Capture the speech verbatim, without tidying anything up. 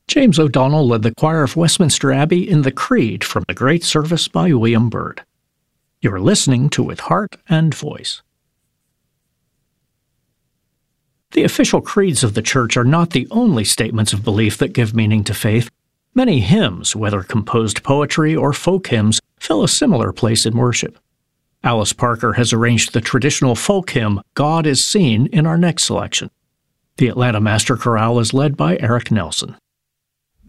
James O'Donnell led the choir of Westminster Abbey in the Creed from the great service by William Byrd. You're listening to With Heart and Voice. The official creeds of the Church are not the only statements of belief that give meaning to faith. Many hymns, whether composed poetry or folk hymns, fill a similar place in worship. Alice Parker has arranged the traditional folk hymn, God is Seen, in our next selection. The Atlanta Master Chorale is led by Eric Nelson.